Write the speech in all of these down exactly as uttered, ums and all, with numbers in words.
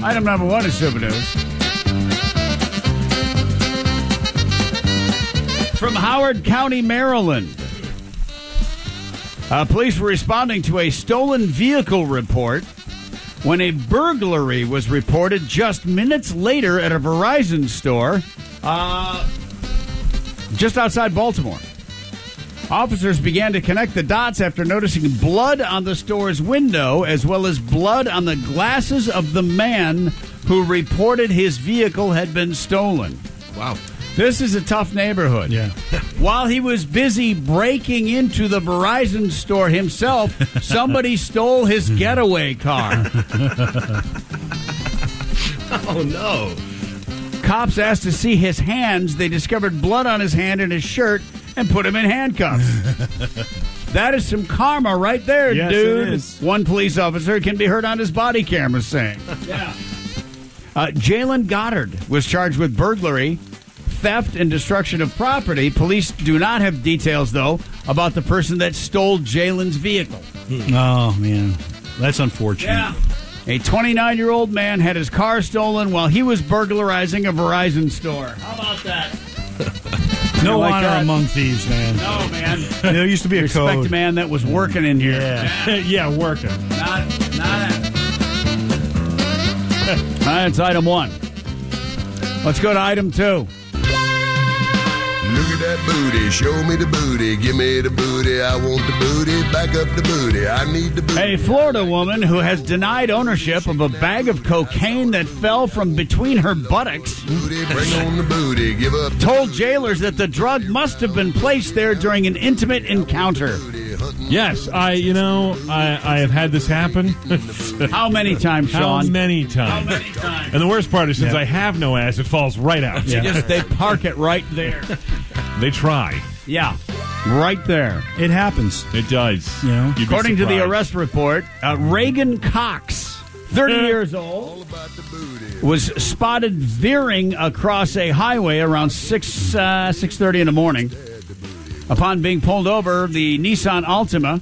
Item number one is Super News. From Howard County, Maryland. Uh, police were responding to a stolen vehicle report when a burglary was reported just minutes later at a Verizon store uh, just outside Baltimore. Officers began to connect the dots after noticing blood on the store's window as well as blood on the glasses of the man who reported his vehicle had been stolen. Wow. This is a tough neighborhood. Yeah. While he was busy breaking into the Verizon store himself, somebody stole his getaway car. Oh, no. Cops asked to see his hands. They discovered blood on his hand and his shirt and put him in handcuffs. That is some karma right there, yes, dude. It is. One police officer can be heard on his body camera saying. Yeah. Uh, Jalen Goddard was charged with burglary, theft, and destruction of property. Police do not have details, though, about the person that stole Jalen's vehicle. Oh, man. That's unfortunate. Yeah. A twenty-nine-year-old man had his car stolen while he was burglarizing a Verizon store. How about that? No like honor that? among thieves, man. No, man. There used to be a Respect code. a man that was working in here. Yeah. yeah, working. Not, not. All right, it's item one. Let's go to item two. Look at that booty, show me the booty, give me the booty, I want the booty, back up the booty, I need the booty. A Florida woman who has denied ownership of a bag of cocaine that fell from between her buttocks Booty, bring on the booty, give up the told jailers that the drug must have been placed there during an intimate encounter. booty, hunting. Yes, I, you know, I, I have had this happen. How many times, How Sean? many How times? many times? And the worst part is, since Yeah. I have no ass, it falls right out. They just they park it right there. They try. Yeah, right there. It happens. It does. You know? You'd be According to the surprised. arrest report, uh, Reagan Cox, thirty years old, All about the booty. was spotted veering across a highway around six uh, six thirty in the morning. Upon being pulled over, the Nissan Altima,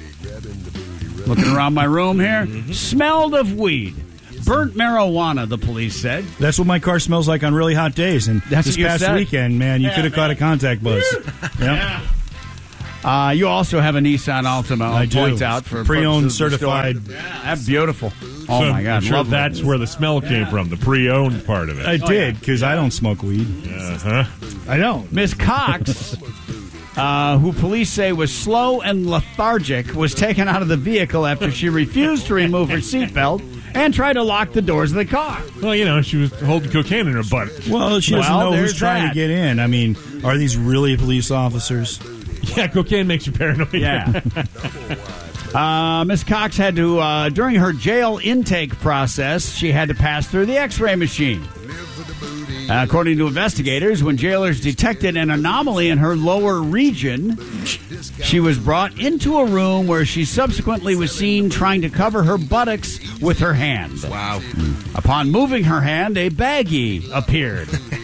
looking around my room here, smelled of weed. Burnt marijuana, the police said. That's what my car smells like on really hot days. And That's this what you past said. weekend, man, you Yeah, could have caught a contact buzz. Yep. Uh, you also have a Nissan Altima, I'll I do. point out. For Pre-owned, purposes of the story. certified. Yeah, that's beautiful. Oh, So my God. I'm sure lovely. that's where the smell came from, the pre-owned part of I it. did, because I don't smoke weed. Uh-huh. I don't. Miss Cox, uh, who police say was slow and lethargic, was taken out of the vehicle after she refused to remove her seatbelt and tried to lock the doors of the car. Well, you know, she was holding cocaine in her butt. Well, she doesn't Well, know who's there's trying that. to get in. I mean, are these really police officers? Yeah, cocaine makes you paranoid. Yeah. Uh, Miss Cox had to, uh, during her jail intake process, she had to pass through the x-ray machine. Uh, according to investigators, when jailers detected an anomaly in her lower region, she was brought into a room where she subsequently was seen trying to cover her buttocks with her hand. Wow. Upon moving her hand, a baggie appeared.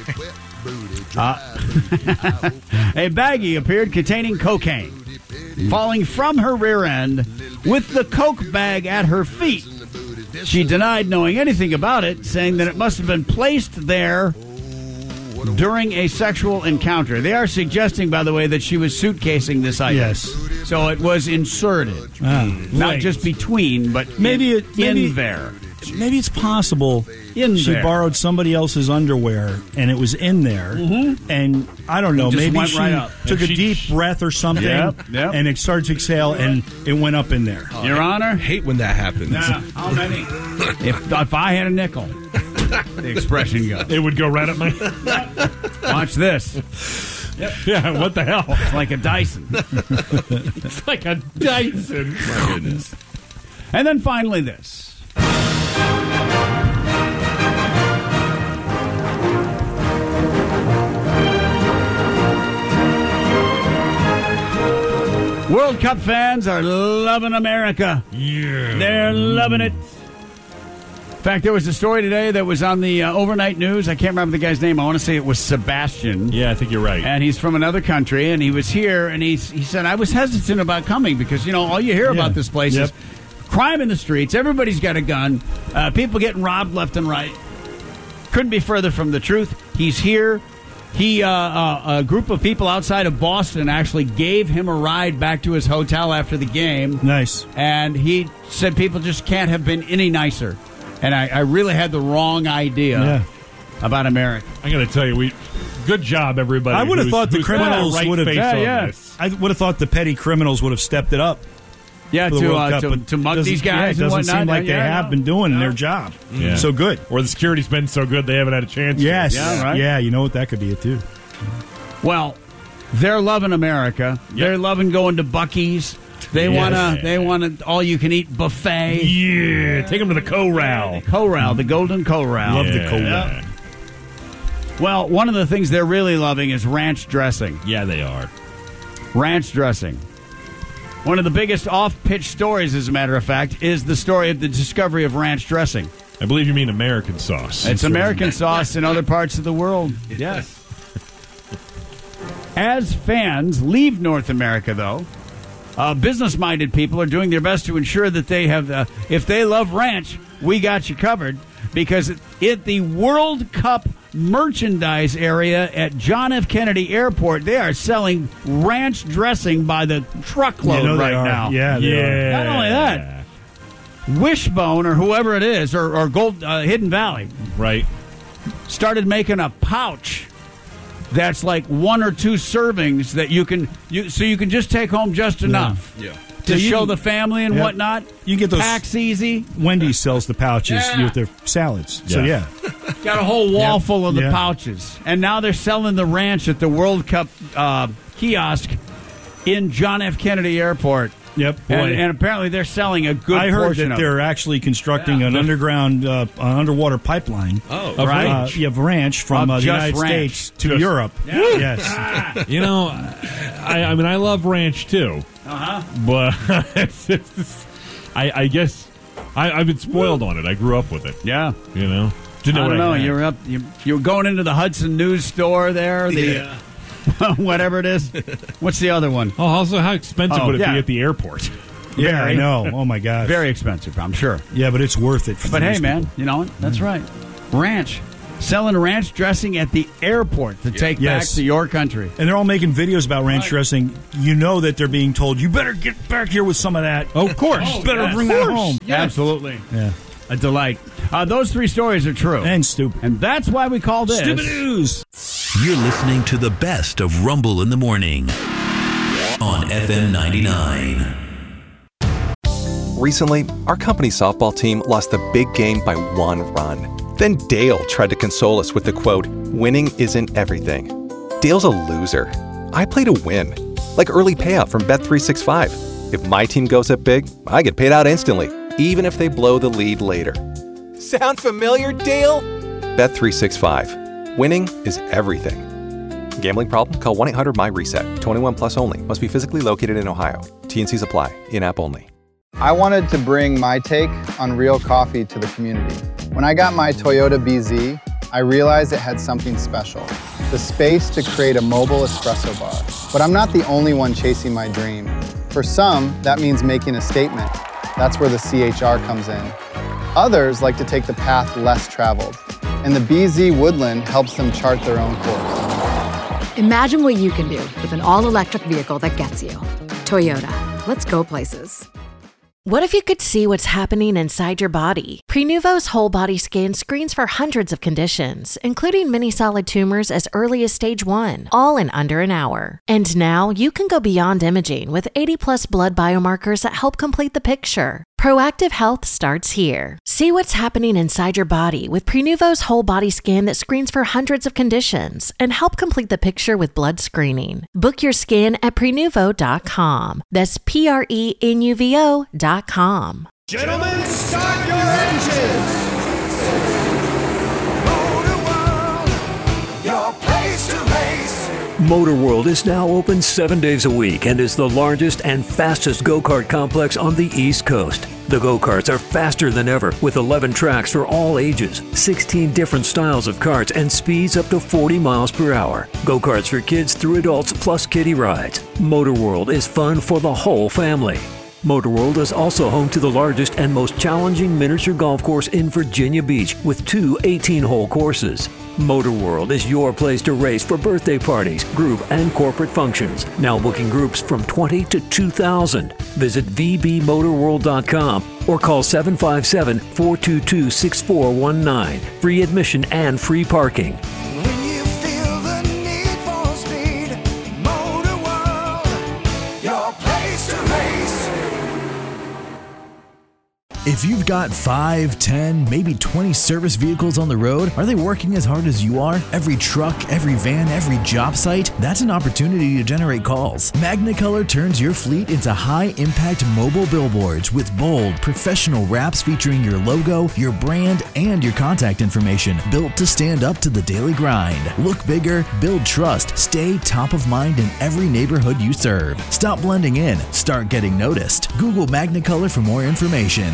Uh, a baggie appeared containing cocaine, falling from her rear end with the coke bag at her feet. She denied knowing anything about it, saying that it must have been placed there during a sexual encounter. They are suggesting, by the way, that she was suitcasing this item. Yes. So it was inserted. Ah, Not right. just between, but Maybe in, it- maybe- in there. Maybe it's possible In she there. borrowed somebody else's underwear and it was in there. Mm-hmm. And I don't know, It just maybe went she right up. took a She- deep breath or something Yep, yep. and it started to exhale and it went up in there. Your Honor? Hate when that happens. Nah, how many? If, if I had a nickel, the expression goes. It would go right up my... Watch this. Yeah, what the hell? It's like a Dyson. It's like a Dyson. My goodness. And then finally this. World Cup fans are loving America. Yeah. They're loving it. In fact, there was a story today that was on the uh, overnight news. I can't remember the guy's name. I want to say it was Sebastian. Yeah, I think you're right. And he's from another country, and he was here, and he's, he said, I was hesitant about coming because, you know, all you hear Yeah. about this place Yep. is crime in the streets. Everybody's got a gun. Uh, people getting robbed left and right. Couldn't be further from the truth. He's here. He, uh, uh, a group of people outside of Boston actually gave him a ride back to his hotel after the game. Nice. And he said people just can't have been any nicer. And I, I really had the wrong idea Yeah. about America. I got to tell you, we good job, everybody. I would have who's- thought the who's got a criminals right would have. face Yeah, on yeah. this. I would have thought the petty criminals would have stepped it up. Yeah, for the to, World uh, Cup, to, but to mug doesn't- these yeah, guys it and doesn't whatnot. seem like Yeah, they yeah, have no. been doing their job. Yeah. So good. Or the security's been so good they haven't had a chance. Yes. To. Yeah, right. Yeah, you know what? That could be it, too. Well, they're loving America. They're loving going to Buc-ee's. They Yes. wanna. They want an all-you-can-eat buffet. Yeah, take them to the Corral. Corral, the Golden Corral. Love the Yeah. Corral. Well, one of the things they're really loving is ranch dressing. Yeah, they are. Ranch dressing. One of the biggest off-pitch stories, as a matter of fact, is the story of the discovery of ranch dressing. I believe you mean American sauce. It's American sauce in other parts of the world. Yes. As fans leave North America, though, uh, business-minded people are doing their best to ensure that they have, uh, if they love ranch, we got you covered. Because at the World Cup merchandise area at John F. Kennedy Airport, they are selling ranch dressing by the truckload You know they right are. now. Yeah, they are. Yeah. Not only that, Wishbone or whoever it is, or, or Gold uh, Hidden Valley, Right. started making a pouch that's like one or two servings that you can you so you can just take home just enough Yeah. to So you show can- the family and yeah. whatnot. You get those- packs easy. Wendy's sells the pouches Yeah. with their salads. So, Yeah. yeah. Got a whole wall Yeah. full of the Yeah. pouches, and now they're selling the ranch at the World Cup uh, kiosk in John F. Kennedy Airport. Yep. And, Boy. and apparently they're selling a good I heard portion that of they're it. actually constructing an underground, uh, an underwater pipeline. Oh, Of Right. Uh, ranch. yeah, of ranch from Of uh, the just United ranch. States to Just- Europe. Yes. You know, I, I mean, I love ranch too, Uh-huh. but it's just- I, I guess I, I've been spoiled on it. I grew up with it. Yeah. You know, didn't I know don't what know. had. You're up. You, you're going into the Hudson News store there. The uh, whatever it is. What's the other one? Oh, also, how expensive Oh, would it yeah. be at the airport? Yeah, I Very. know. Oh, my gosh. Very expensive, I'm sure. Yeah, but it's worth it. For But hey, these man, people. you know what? That's right. Ranch. Selling ranch dressing at the airport to take Yes. back to your country. And they're all making videos about ranch dressing. You know that they're being told, you better get back here with some of that. Oh, of course. You better yes. bring Of that course. home. Absolutely. Yeah. A delight. Uh, those three stories are true. And stupid. And that's why we call this. Stupid news. You're listening to the best of Rumble in the Morning on F M ninety-nine. Recently, our company softball team lost the big game by one run. Then Dale tried to console us with the quote, "Winning isn't everything." Dale's a loser. I play to win. Like early payout from Bet three sixty-five. If my team goes up big, I get paid out instantly, even if they blow the lead later. Sound familiar, Dale? Bet three sixty-five. Winning is everything. Gambling problem? Call one eight hundred my reset. twenty-one plus only. Must be physically located in Ohio. T N Cs apply. In-app only. I wanted to bring my take on real coffee to the community. When I got my Toyota B Z, I realized it had something special, the space to create a mobile espresso bar. But I'm not the only one chasing my dream. For some, that means making a statement. That's where the C H R comes in. Others like to take the path less traveled, and the B Z Woodland helps them chart their own course. Imagine what you can do with an all-electric vehicle that gets you. Toyota. Let's go places. What if you could see what's happening inside your body? Prenuvo's whole body scan screens for hundreds of conditions, including many solid tumors as early as stage one, all in under an hour. And now you can go beyond imaging with eighty plus blood biomarkers that help complete the picture. Proactive health starts here. See what's happening inside your body with Prenuvo's whole body scan that screens for hundreds of conditions and help complete the picture with blood screening. Book your scan at prenuvo dot com. That's P R E N U V O dot com. Gentlemen, start your engines. Motor World, your place to race. Motor World is now open seven days a week and is the largest and fastest go-kart complex on the East Coast. The go-karts are faster than ever with eleven tracks for all ages, sixteen different styles of karts, and speeds up to forty miles per hour. Go-karts for kids through adults plus kiddie rides. Motor World is fun for the whole family. Motor World is also home to the largest and most challenging miniature golf course in Virginia Beach with two eighteen-hole courses. Motor World is your place to race for birthday parties, group, and corporate functions. Now booking groups from twenty to two thousand. Visit v b motor world dot com or call seven five seven, four two two, six four one nine. Free admission and free parking. If you've got five, ten, maybe twenty service vehicles on the road, are they working as hard as you are? Every truck, every van, every job site? That's an opportunity to generate calls. Magnicolor turns your fleet into high-impact mobile billboards with bold, professional wraps featuring your logo, your brand, and your contact information, built to stand up to the daily grind. Look bigger, build trust, stay top of mind in every neighborhood you serve. Stop blending in, start getting noticed. Google Magnicolor for more information.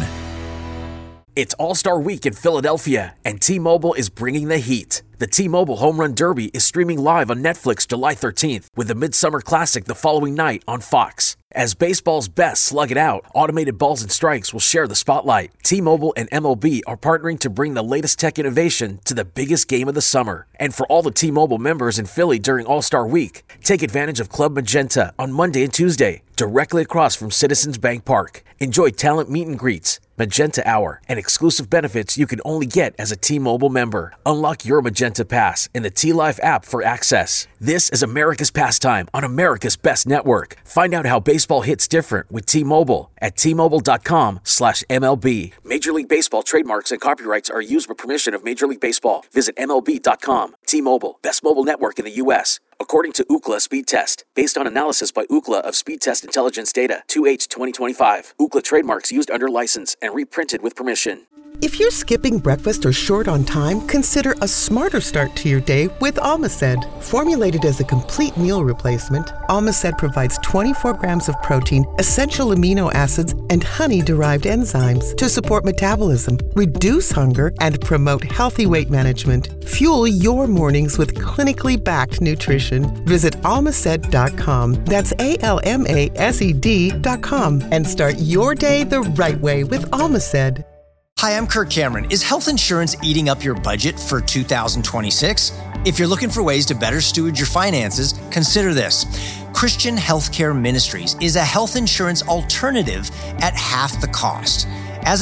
It's All-Star Week in Philadelphia, and T-Mobile is bringing the heat. The T-Mobile Home Run Derby is streaming live on Netflix July thirteenth, with the Midsummer Classic the following night on Fox. As baseball's best slug it out, automated balls and strikes will share the spotlight. T-Mobile and M L B are partnering to bring the latest tech innovation to the biggest game of the summer. And for all the T-Mobile members in Philly during All-Star Week, take advantage of Club Magenta on Monday and Tuesday, directly across from Citizens Bank Park. Enjoy talent meet and greets, Magenta Hour, and exclusive benefits you can only get as a T-Mobile member. Unlock your Magenta Pass in the T-Life app for access. This is America's pastime on America's best network. Find out how baseball hits different with T-Mobile at T Mobile dot com slash M L B. Major League Baseball trademarks and copyrights are used with permission of Major League Baseball. Visit M L B dot com. T-Mobile, best mobile network in the U S according to Ookla Speed Test, based on analysis by Ookla of Speed Test Intelligence data, two H twenty twenty-five. Ookla trademarks used under license and reprinted with permission. If you're skipping breakfast or short on time, consider a smarter start to your day with Almaced. Formulated as a complete meal replacement, Almaced provides twenty-four grams of protein, essential amino acids, and honey-derived enzymes to support metabolism, reduce hunger, and promote healthy weight management. Fuel your mornings with clinically backed nutrition. Visit almaced dot com. That's A L M A S E D dot com. And start your day the right way with Almaced. Hi, I'm Kirk Cameron. Is health insurance eating up your budget for two thousand twenty-six? If you're looking for ways to better steward your finances, consider this. Christian Healthcare Ministries is a health insurance alternative at half the cost.